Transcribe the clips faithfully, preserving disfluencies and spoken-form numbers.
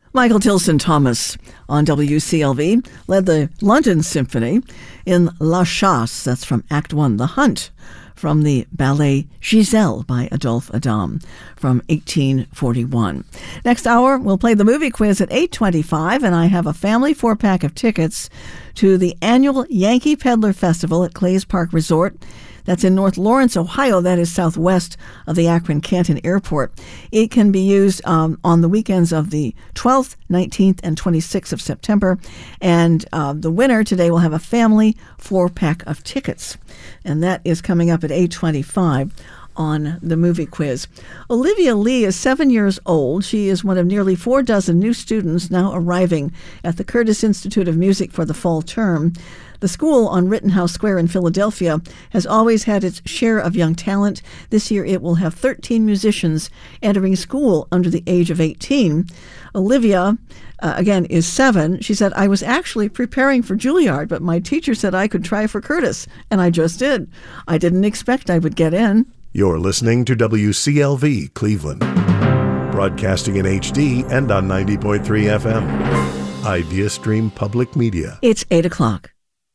Michael Tilson Thomas on W C L V led the London Symphony in La Chasse, that's from Act One, The Hunt, from the ballet Giselle by Adolphe Adam from eighteen forty-one. Next hour, we'll play the movie quiz at eight twenty-five, and I have a family four-pack of tickets to the annual Yankee Peddler Festival at Clays Park Resort. That's in North Lawrence, Ohio. That is southwest of the Akron-Canton Airport. It can be used um, on the weekends of the twelfth, nineteenth, and twenty-sixth of September. And uh, the winner today will have a family four-pack of tickets. And that is coming up at eight twenty-five on the movie quiz. Olivia Lee is seven years old. She is one of nearly four dozen new students now arriving at the Curtis Institute of Music for the fall term. The school on Rittenhouse Square in Philadelphia has always had its share of young talent. This year it will have thirteen musicians entering school under the age of eighteen. Olivia, uh, again, is seven. She said, I was actually preparing for Juilliard, but my teacher said I could try for Curtis, and I just did. I didn't expect I would get in. You're listening to W C L V Cleveland, broadcasting in H D and on ninety point three F M. Idea Stream Public Media. It's eight o'clock.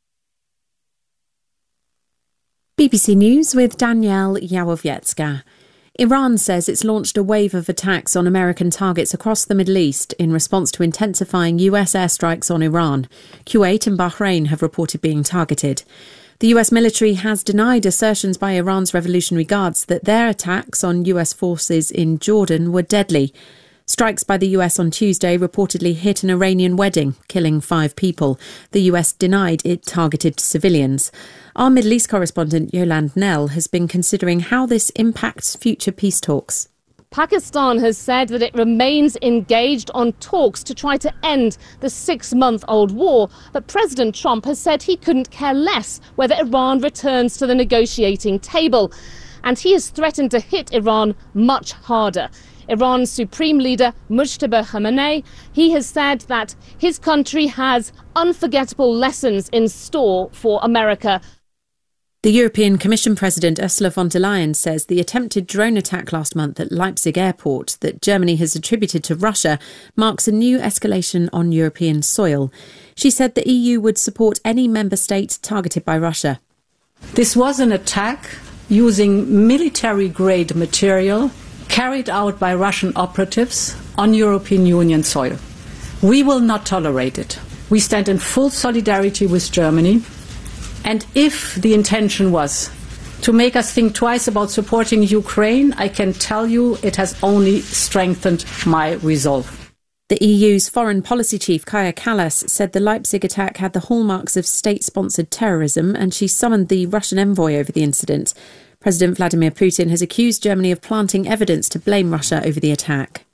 B B C News with Danielle Yawowiecka. Iran says it's launched a wave of attacks on American targets across the Middle East in response to intensifying U S airstrikes on Iran. Kuwait and Bahrain have reported being targeted. The U S military has denied assertions by Iran's Revolutionary Guards that their attacks on U S forces in Jordan were deadly. Strikes by the U S on Tuesday reportedly hit an Iranian wedding, killing five people. The U S denied it targeted civilians. Our Middle East correspondent Yolande Nell has been considering how this impacts future peace talks. Pakistan has said that it remains engaged on talks to try to end the six-month-old war, but President Trump has said he couldn't care less whether Iran returns to the negotiating table. And he has threatened to hit Iran much harder. Iran's Supreme Leader Mujtaba Khamenei, he has said that his country has unforgettable lessons in store for America. The European Commission President Ursula von der Leyen says the attempted drone attack last month at Leipzig airport that Germany has attributed to Russia marks a new escalation on European soil. She said the E U would support any member state targeted by Russia. This was an attack using military-grade material carried out by Russian operatives on European Union soil. We will not tolerate it. We stand in full solidarity with Germany. And if the intention was to make us think twice about supporting Ukraine, I can tell you it has only strengthened my resolve. The E U's foreign policy chief, Kaja Kallas, said the Leipzig attack had the hallmarks of state-sponsored terrorism, and she summoned the Russian envoy over the incident. President Vladimir Putin has accused Germany of planting evidence to blame Russia over the attack.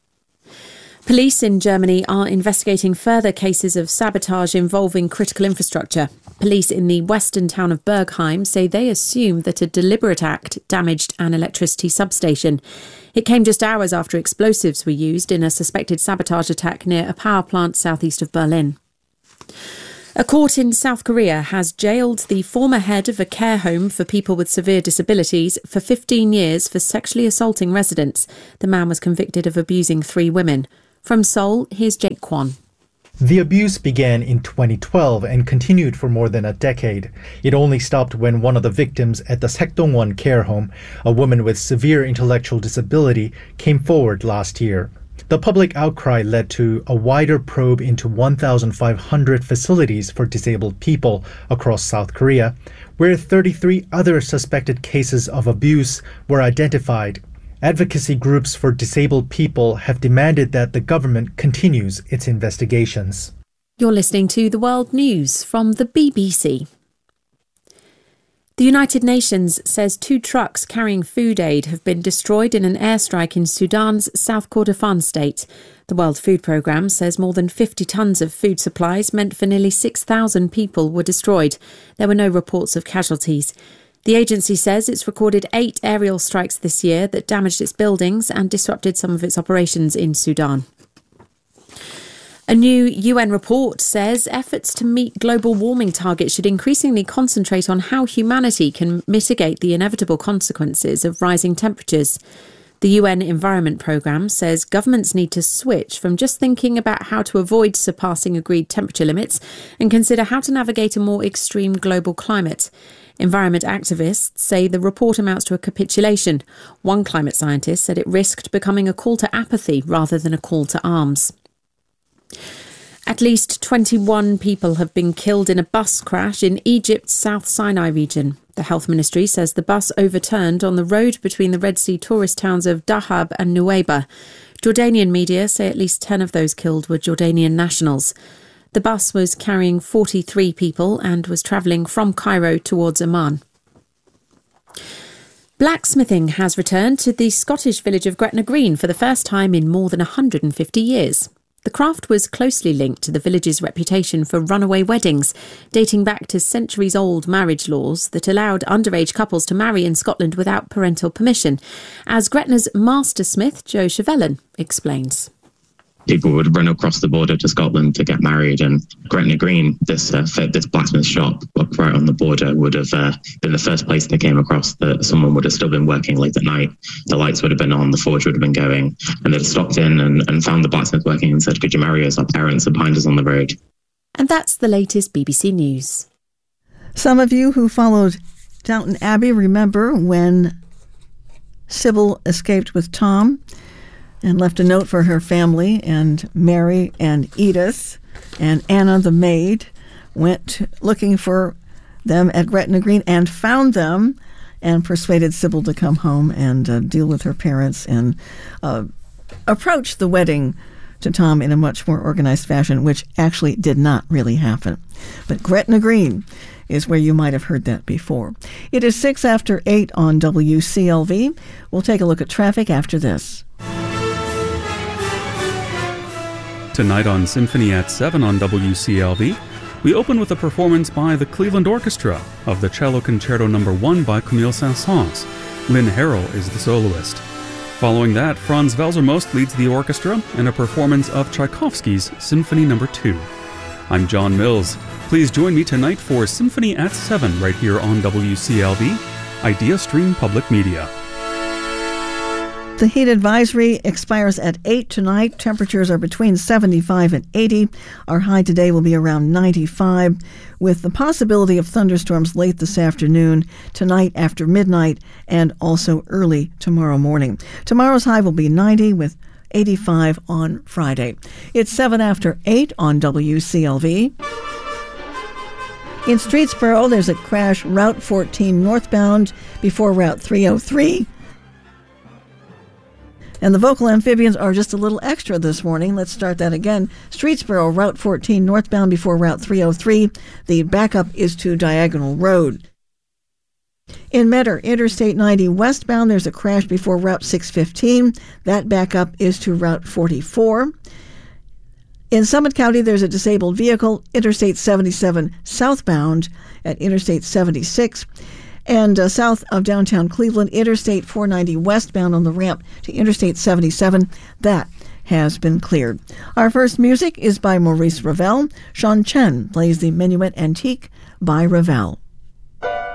Police in Germany are investigating further cases of sabotage involving critical infrastructure. Police in the western town of Bergheim say they assume that a deliberate act damaged an electricity substation. It came just hours after explosives were used in a suspected sabotage attack near a power plant southeast of Berlin. A court in South Korea has jailed the former head of a care home for people with severe disabilities for fifteen years for sexually assaulting residents. The man was convicted of abusing three women. From Seoul, here's Jake Kwon. The abuse began in twenty twelve and continued for more than a decade. It only stopped when one of the victims at the Saekdongwon care home, a woman with severe intellectual disability, came forward last year. The public outcry led to a wider probe into one thousand five hundred facilities for disabled people across South Korea, where thirty-three other suspected cases of abuse were identified. Advocacy groups for disabled people have demanded that the government continues its investigations. You're listening to The World News from the B B C. The United Nations says two trucks carrying food aid have been destroyed in an airstrike in Sudan's South Kordofan state. The World Food Programme says more than fifty tonnes of food supplies meant for nearly six thousand people were destroyed. There were no reports of casualties. The agency says it's recorded eight aerial strikes this year that damaged its buildings and disrupted some of its operations in Sudan. A new U N report says efforts to meet global warming targets should increasingly concentrate on how humanity can mitigate the inevitable consequences of rising temperatures. The U N Environment Programme says governments need to switch from just thinking about how to avoid surpassing agreed temperature limits and consider how to navigate a more extreme global climate. Environment activists say the report amounts to a capitulation. One climate scientist said it risked becoming a call to apathy rather than a call to arms. At least twenty-one people have been killed in a bus crash in Egypt's South Sinai region. The Health Ministry says the bus overturned on the road between the Red Sea tourist towns of Dahab and Nuweiba. Jordanian media say at least ten of those killed were Jordanian nationals. The bus was carrying forty-three people and was travelling from Cairo towards Amman. Blacksmithing has returned to the Scottish village of Gretna Green for the first time in more than one hundred fifty years. The craft was closely linked to the village's reputation for runaway weddings, dating back to centuries-old marriage laws that allowed underage couples to marry in Scotland without parental permission, as Gretna's master smith, Joe Chevelin, explains. People would run across the border to Scotland to get married, and Gretna Green, this uh, this blacksmith shop up right on the border, would have uh, been the first place they came across that someone would have still been working late at night. The lights would have been on, the forge would have been going, and they'd stopped in and, and found the blacksmith working and said, "Could you marry us? Our parents are behind us on the road." And that's the latest B B C News. Some of you who followed Downton Abbey remember when Sybil escaped with Tom and left a note for her family, and Mary and Edith and Anna the maid went looking for them at Gretna Green and found them and persuaded Sybil to come home and uh, deal with her parents and uh, approach the wedding to Tom in a much more organized fashion, which actually did not really happen. But Gretna Green is where you might have heard that before. It is six after eight on W C L V. We'll take a look at traffic after this. Tonight on Symphony at seven on W C L V, we open with a performance by the Cleveland Orchestra of the Cello Concerto Number one by Camille Saint-Saëns. Lynn Harrell is the soloist. Following that, Franz Welser-Most leads the orchestra in a performance of Tchaikovsky's Symphony Number two. I'm John Mills. Please join me tonight for Symphony at seven right here on W C L V, Idea Stream Public Media. The heat advisory expires at eight tonight. Temperatures are between seventy-five and eighty. Our high today will be around ninety-five, with the possibility of thunderstorms late this afternoon, tonight after midnight, and also early tomorrow morning. Tomorrow's high will be ninety, with eighty-five on Friday. It's seven after eight on W C L V. In Streetsboro, there's a crash, Route fourteen northbound before Route three oh three. And the vocal amphibians are just a little extra this morning. Let's start that again. Streetsboro, Route fourteen northbound before Route three oh three. The backup is to Diagonal Road. In Metter, Interstate ninety westbound, there's a crash before Route six fifteen. That backup is to Route forty-four. In Summit County, there's a disabled vehicle, Interstate seventy-seven southbound at Interstate seventy-six. And uh, south of downtown Cleveland, Interstate four ninety westbound on the ramp to Interstate seventy-seven. That has been cleared. Our first music is by Maurice Ravel. Sean Chen plays the Minuet Antique by Ravel.